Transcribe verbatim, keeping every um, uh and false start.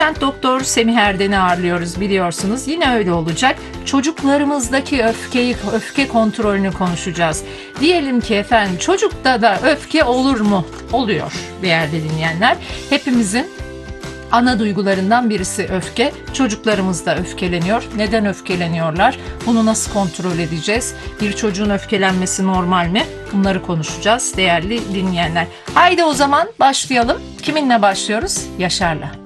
Doçent Doktor Semih Erden'i ağırlıyoruz, biliyorsunuz. Yine öyle olacak. Çocuklarımızdaki öfkeyi, öfke kontrolünü konuşacağız. Diyelim ki efendim çocukta da öfke olur mu? Oluyor değerli dinleyenler. Hepimizin ana duygularından birisi öfke. Çocuklarımız da öfkeleniyor. Neden öfkeleniyorlar? Bunu nasıl kontrol edeceğiz? Bir çocuğun öfkelenmesi normal mi? Bunları konuşacağız değerli dinleyenler. Haydi o zaman başlayalım. Kiminle başlıyoruz? Yaşar'la.